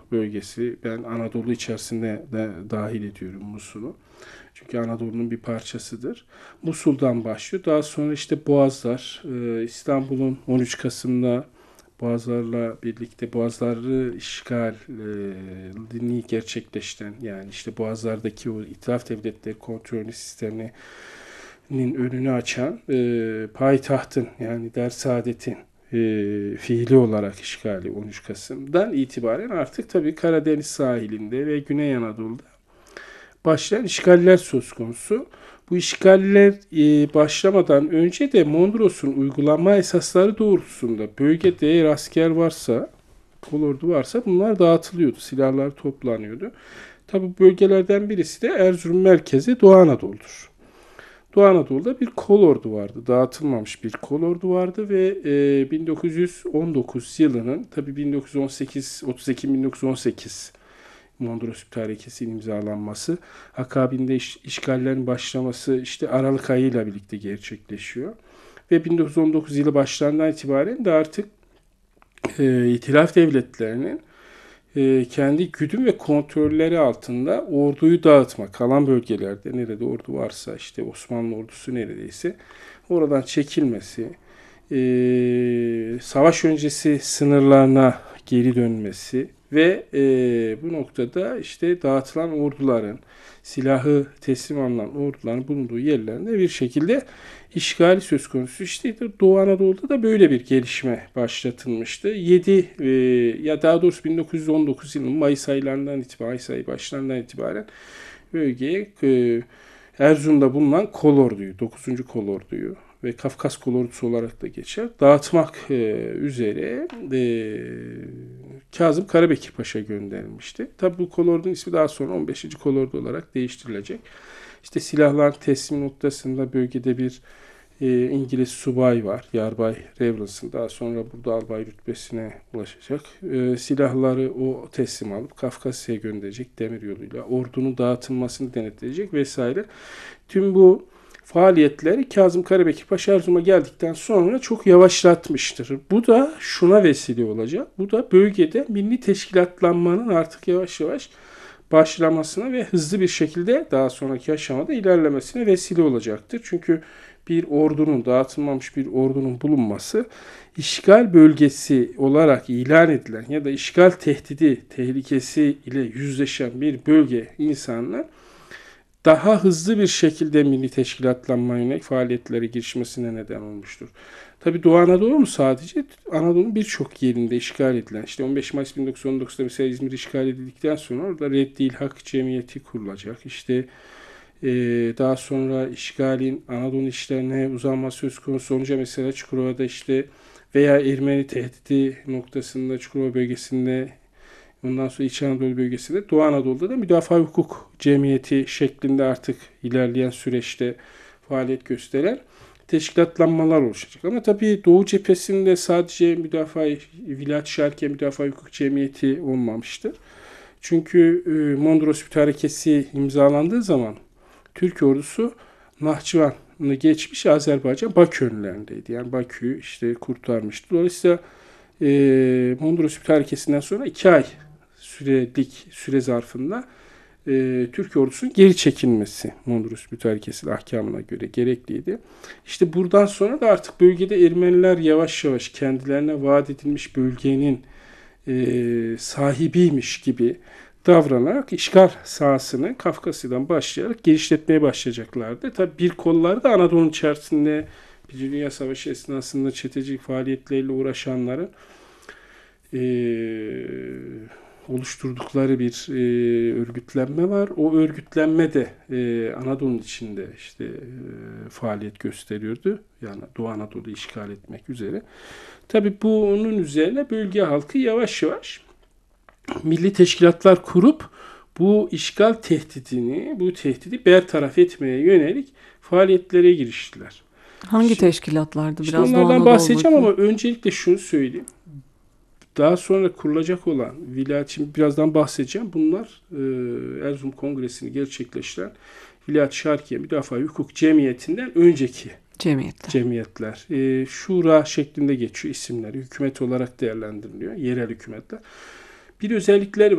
bölgesi. Ben Anadolu içerisinde de dahil ediyorum Musul'u. Çünkü Anadolu'nun bir parçasıdır. Musul'dan başlıyor. Daha sonra işte Boğazlar, İstanbul'un 13 Kasım'da Boğazlarla birlikte Boğazları işgalini gerçekleştiren, yani işte Boğazlardaki o itilaf devletleri kontrolü sisteminin önünü açan payitahtın, yani Dersaadet'in fiili olarak işgali 13 Kasım'dan itibaren artık tabii Karadeniz sahilinde ve Güney Anadolu'da başlayan işgaller söz konusu. Bu işgaller başlamadan önce de Mondros'un uygulama esasları doğrultusunda bölgede eğer asker varsa, kolordu varsa bunlar dağıtılıyordu. Silahlar toplanıyordu. Tabi bu bölgelerden birisi de Erzurum merkezi Doğu Anadolu'dur. Doğu Anadolu'da bir kolordu vardı. Dağıtılmamış bir kolordu vardı ve 1919 yılının, tabi 1918, 30 Ekim 1918 Mondros Mütarekesi'nin imzalanması, akabinde işgallerin başlaması işte Aralık ayı ile birlikte gerçekleşiyor. Ve 1919 yılı başlarından itibaren de artık İtilaf devletlerinin kendi güdüm ve kontrolleri altında orduyu dağıtma, kalan bölgelerde nerede ordu varsa, işte Osmanlı ordusu neredeyse oradan çekilmesi, savaş öncesi sınırlarına geri dönmesi ve bu noktada işte dağıtılan orduların, silahı teslim alınan orduların bulunduğu yerlerinde bir şekilde işgali söz konusu. İşte Doğu Anadolu'da da böyle bir gelişme başlatılmıştı. 7 ya daha doğrusu 1919 yılının Mayıs aylarından itibaren, Mayıs ayı başlarından itibaren bölgeye Erzurum'da bulunan kolorduyu, 9. kolorduyu ve Kafkas kolordusu olarak da geçer, dağıtmak üzere Kazım Karabekir Paşa gönderilmişti. Tabi bu kolordunun ismi daha sonra 15. kolordu olarak değiştirilecek. İşte silahların teslim noktasında bölgede bir İngiliz subay var. Yarbay Revles'ın, daha sonra burada albay rütbesine ulaşacak. Silahları o teslim alıp Kafkasya'ya gönderecek demir yoluyla. Ordunun dağıtılmasını denetleyecek vesaire. Tüm bu faaliyetleri Kazım Karabekir Paşa Erzurum'a geldikten sonra çok yavaşlatmıştır. Bu da şuna vesile olacak. Bu da bölgede milli teşkilatlanmanın artık yavaş yavaş başlamasına ve hızlı bir şekilde daha sonraki aşamada ilerlemesine vesile olacaktır. Çünkü bir ordunun, dağıtılmamış bir ordunun bulunması, işgal bölgesi olarak ilan edilen ya da işgal tehdidi, tehlikesi ile yüzleşen bir bölge insanlar daha hızlı bir şekilde milli teşkilatlanma yönelik faaliyetlere girişmesine neden olmuştur. Tabii Doğu Anadolu mu sadece? Anadolu'nun birçok yerinde işgal edilen, işte 15 Mayıs 1919'da mesela İzmir işgal edildikten sonra orada Reddi-i Hak Cemiyeti kurulacak. İşte daha sonra işgalin Anadolu işlerine uzanma söz konusu olunca mesela Çukurova'da işte veya Ermeni tehdidi noktasında Çukurova bölgesinde, ondan sonra İç Anadolu bölgesinde, Doğu Anadolu'da da Müdafaa Hukuk Cemiyeti şeklinde artık ilerleyen süreçte faaliyet gösteren teşkilatlanmalar oluşacak. Ama tabii Doğu cephesinde sadece Vilayet-i Şarkiye Müdafaa Hukuk Cemiyeti olmamıştır. Çünkü Mondros Mütarekesi imzalandığı zaman Türk ordusu Nahçıvan'ı geçmiş, Azerbaycan Bakü önlerindeydi. Yani Bakü'yü işte kurtarmıştı. Dolayısıyla Mondros Mütarekesi'nden sonra 2 ay süre zarfında Türk ordusunun geri çekilmesi Mondros Mütarekesi ahkamına göre gerekliydi. İşte buradan sonra da artık bölgede Ermeniler yavaş yavaş kendilerine vaat edilmiş bölgenin sahibiymiş gibi davranarak işgal sahasını Kafkasya'dan başlayarak genişletmeye başlayacaklardı. Tabi bir kolları da Anadolu'nun içerisinde Birinci Dünya Savaşı esnasında çetecilik faaliyetleriyle uğraşanların oluşturdukları bir örgütlenme var. O örgütlenme de Anadolu'nun içinde işte faaliyet gösteriyordu. Yani Doğu Anadolu'yu işgal etmek üzere. Tabii bunun üzerine bölge halkı yavaş yavaş milli teşkilatlar kurup bu işgal bu tehdidi bertaraf etmeye yönelik faaliyetlere giriştiler. Hangi teşkilatlardı? İşte Biraz onlardan bahsedeceğim olmak ama öncelikle şunu söyleyeyim. Daha sonra kurulacak olan vilayet, şimdi birazdan bahsedeceğim. Bunlar Erzurum Kongresi'ni gerçekleştiren Vilayet-i Şarkiye Müdafaa Hukuk Cemiyeti'nden önceki cemiyetler. Şura şeklinde geçiyor isimleri. Hükümet olarak değerlendiriliyor. Yerel hükümetler. Bir özellikleri var.